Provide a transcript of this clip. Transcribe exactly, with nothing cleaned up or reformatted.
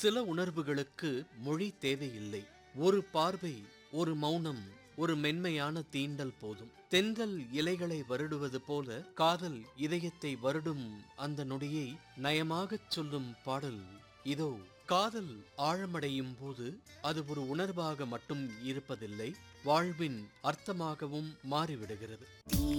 சில உணர்வுகளுக்கு மொழி தேவையில்லை. ஒரு பார்வை, ஒரு மௌனம், ஒரு மென்மையான தீண்டல் போதும். தென்றல் இலைகளை வருடுவது போல காதல் இதயத்தை வருடும் அந்த நொடியை நயமாகச் சொல்லும் பாடல் இதோ. காதல் ஆழமடையும் போது அது ஒரு உணர்வாக மட்டும் இருப்பதில்லை, வாழ்வின் அர்த்தமாகவும் மாறிவிடுகிறது.